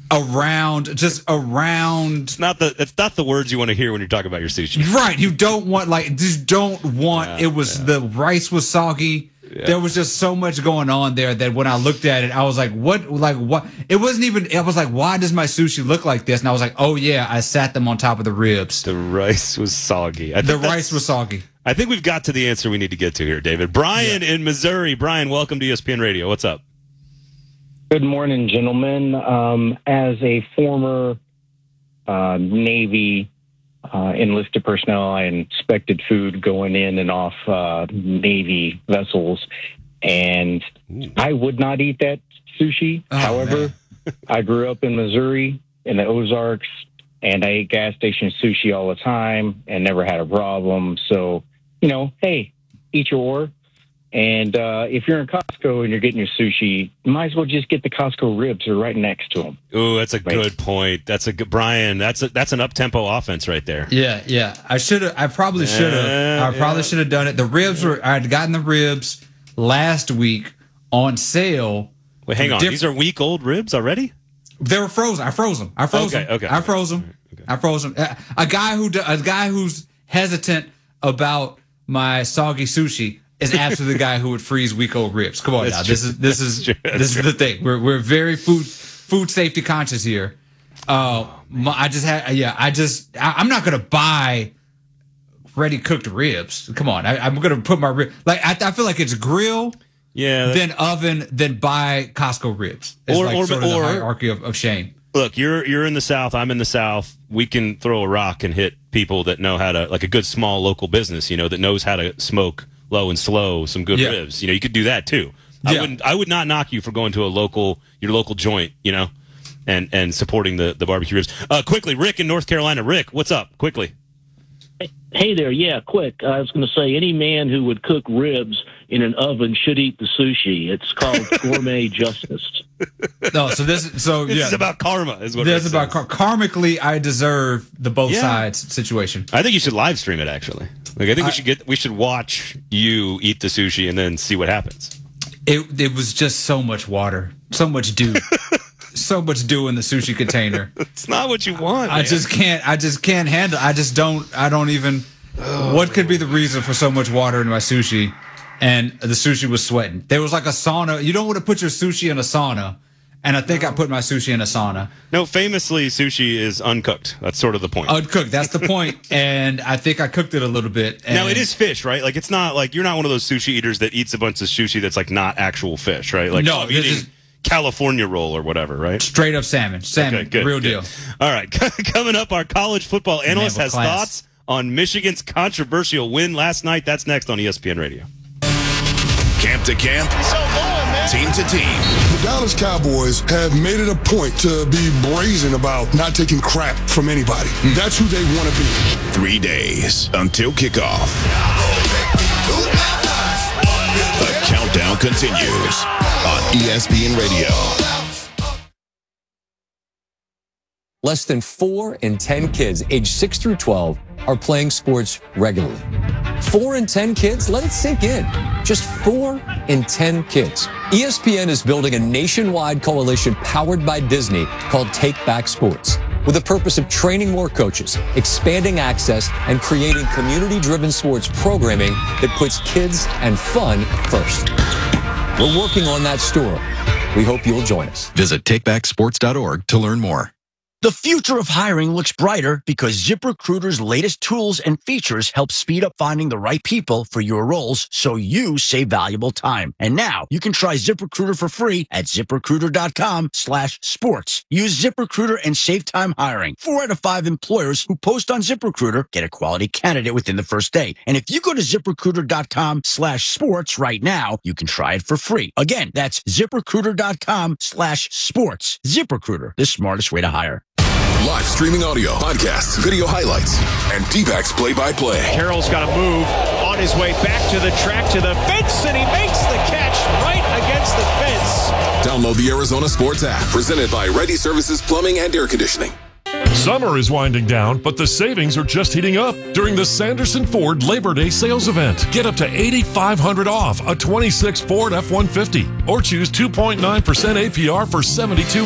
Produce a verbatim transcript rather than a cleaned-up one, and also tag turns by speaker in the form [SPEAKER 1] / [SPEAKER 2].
[SPEAKER 1] around, just around.
[SPEAKER 2] It's not the it's not the words you want to hear when you're talking about your sushi.
[SPEAKER 1] Right. You don't want, like, just don't want, yeah, it was, yeah. the rice was soggy. Yeah. There was just so much going on there that when I looked at it, I was like, what, like, what? It wasn't even, I was like, why does my sushi look like this? And I was like, oh, yeah, I sat them on top of the ribs.
[SPEAKER 2] The rice was soggy.
[SPEAKER 1] I the rice was soggy.
[SPEAKER 2] I think we've got to the answer we need to get to here, David. Brian yeah. in Missouri. Brian, welcome to E S P N Radio. What's up?
[SPEAKER 3] Good morning, gentlemen. Um, as a former uh, Navy uh, enlisted personnel, I inspected food going in and off uh, Navy vessels, and Ooh. I would not eat that sushi. Oh, However, I grew up in Missouri in the Ozarks, and I ate gas station sushi all the time and never had a problem. So, you know, hey, eat your or. And uh, if you're in Costco and you're getting your sushi, you might as well just get the Costco ribs. They're right next to them.
[SPEAKER 2] Ooh, that's a right. good point. That's a good, Brian. That's a, that's an up tempo offense right there.
[SPEAKER 1] Yeah, yeah. I should have. I probably should have. Uh, I probably yeah. should have done it. The ribs were. I had gotten the ribs last week on sale.
[SPEAKER 2] Wait, hang on. Diff- These are week old ribs already?
[SPEAKER 1] They were frozen. I froze them. I froze
[SPEAKER 2] okay,
[SPEAKER 1] them.
[SPEAKER 2] Okay.
[SPEAKER 1] I froze them. Okay. I froze them. A guy who a guy who's hesitant about my soggy sushi is absolutely the guy who would freeze week old ribs. Come on That's now. True. This is this is this true. is the thing. We're we're very food food safety conscious here. Uh, my, I just had yeah. I just I, I'm not gonna buy ready cooked ribs. Come on. I, I'm gonna put my rib like I, I feel like it's grill.
[SPEAKER 2] Yeah.
[SPEAKER 1] Then oven. Then buy Costco ribs. It's
[SPEAKER 2] or
[SPEAKER 1] like
[SPEAKER 2] or,
[SPEAKER 1] sort of
[SPEAKER 2] or
[SPEAKER 1] the hierarchy of, of shame.
[SPEAKER 2] Look, you're you're in the South. I'm in the South. We can throw a rock and hit people that know how to, like a good small local business, you know, that knows how to smoke low and slow some good yeah. ribs. You know, you could do that too. I yeah. wouldn't. I would not knock you for going to a local, your local joint, you know, and and supporting the the barbecue ribs. Uh, quickly, Rick in North Carolina. Rick, what's up? Quickly.
[SPEAKER 4] Hey there, yeah, quick. I was going to say any man who would cook ribs in an oven should eat the sushi. It's called gourmet justice.
[SPEAKER 1] No, so this, so
[SPEAKER 2] this
[SPEAKER 1] yeah,
[SPEAKER 2] is about karma, is what
[SPEAKER 1] this
[SPEAKER 2] is
[SPEAKER 1] about car- karmically. I deserve the both
[SPEAKER 2] yeah.
[SPEAKER 1] sides situation.
[SPEAKER 2] I think you should live stream it. Actually, like I think I, we should get we should watch you eat the sushi and then see what happens.
[SPEAKER 1] It it was just so much water, so much dew. So much dew in the sushi container.
[SPEAKER 2] It's not what you want.
[SPEAKER 1] I
[SPEAKER 2] man.
[SPEAKER 1] just can't. I just can't handle. I just don't. I don't even. Oh, what could be the reason for so much water in my sushi? And the sushi was sweating. There was like a sauna. You don't want to put your sushi in a sauna. And I think no. I put my sushi in a sauna.
[SPEAKER 2] No, famously, sushi is uncooked. That's sort of the point.
[SPEAKER 1] Uncooked. That's the point. And I think I cooked it a little bit. And
[SPEAKER 2] now, it is fish, right? Like, it's not like you're not one of those sushi eaters that eats a bunch of sushi that's like not actual fish, right? Like,
[SPEAKER 1] no,
[SPEAKER 2] I'm eating
[SPEAKER 1] is
[SPEAKER 2] California roll or whatever, right?
[SPEAKER 1] Straight up salmon. Salmon. Okay, good, real
[SPEAKER 2] good.
[SPEAKER 1] deal.
[SPEAKER 2] All right. Coming up, our college football analyst
[SPEAKER 1] Man,
[SPEAKER 2] has
[SPEAKER 1] class.
[SPEAKER 2] thoughts on Michigan's controversial win last night. That's next on E S P N Radio.
[SPEAKER 5] Camp to camp, so long, man. Team to team.
[SPEAKER 6] The Dallas Cowboys have made it a point to be brazen about not taking crap from anybody. Mm. That's who they want to be.
[SPEAKER 5] Three days until kickoff. The countdown continues on E S P N Radio.
[SPEAKER 7] Less than four in ten kids aged six through twelve are playing sports regularly. Four in ten kids? Let it sink in. Just four in ten kids. E S P N is building a nationwide coalition powered by Disney called Take Back Sports, with the purpose of training more coaches, expanding access, and creating community-driven sports programming that puts kids and fun first. We're working on that story. We hope you'll join us.
[SPEAKER 8] Visit take back sports dot org to learn more.
[SPEAKER 9] The future of hiring looks brighter because ZipRecruiter's latest tools and features help speed up finding the right people for your roles so you save valuable time. And now you can try ZipRecruiter for free at ZipRecruiter.com slash sports. Use ZipRecruiter and save time hiring. Four out of five employers who post on ZipRecruiter get a quality candidate within the first day. And if you go to ZipRecruiter.com slash sports right now, you can try it for free. Again, that's ZipRecruiter.com slash sports. ZipRecruiter, the smartest way to hire.
[SPEAKER 5] Live streaming audio, podcasts, video highlights, and D-backs play-by-play.
[SPEAKER 10] Carroll's got to move on his way back to the track, to the fence, and he makes the catch right against the fence.
[SPEAKER 5] Download the Arizona Sports app, presented by Ready Services Plumbing and Air Conditioning.
[SPEAKER 11] Summer is winding down, but the savings are just heating up during the Sanderson Ford Labor Day sales event. Get up to eight thousand five hundred dollars off a twenty-six Ford F one fifty or choose two point nine percent A P R for seventy-two